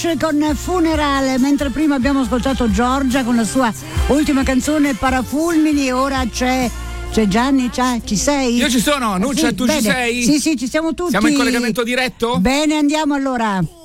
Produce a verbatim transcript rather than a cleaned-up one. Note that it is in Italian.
Beach con Funerale, mentre prima abbiamo ascoltato Giorgia con la sua ultima canzone Parafulmini. Ora c'è c'è Gianni, c'è, ci sei? Io ci sono, Nuccia, sì, tu bene. ci sei? Sì, sì, ci siamo tutti. Siamo in collegamento diretto? Bene, andiamo allora.